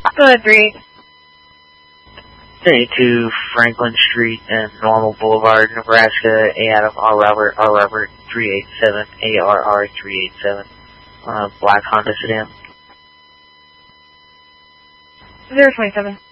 Go ahead, 3. 32 Franklin Street and Normal Boulevard, Nebraska, A Adam, R Robert, 387, ARR 387, black Honda sedan. 027.